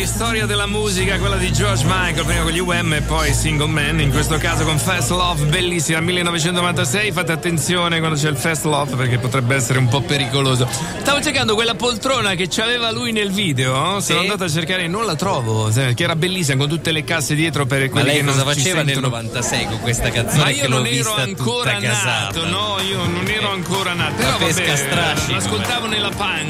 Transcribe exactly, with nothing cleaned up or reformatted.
Storia della musica, quella di George Michael, prima con gli U M e poi Single Man, in questo caso con Fast Love, bellissima, millenovecentonovantasei. Fate attenzione quando c'è il Fast Love perché potrebbe essere un po' pericoloso. Stavo cercando quella poltrona che c'aveva lui nel video, sì. Sono andato a cercare e non la trovo, che era bellissima con tutte le casse dietro per quelli Ma lei che non cosa faceva ci sentono. nel novantasei con questa canzone? Ma io che non l'ho ero vista ancora tutta nato, casata. no, io non ero ancora nato. La Però pesca vabbè, strascico, l'ascoltavo nella pancia.